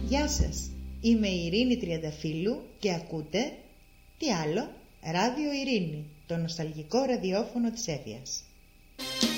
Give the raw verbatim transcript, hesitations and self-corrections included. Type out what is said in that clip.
Γεια σας, είμαι η Ειρήνη Τριανταφύλλου και ακούτε, τι άλλο, Ράδιο Ειρήνη, το νοσταλγικό ραδιόφωνο της Εύβοιας.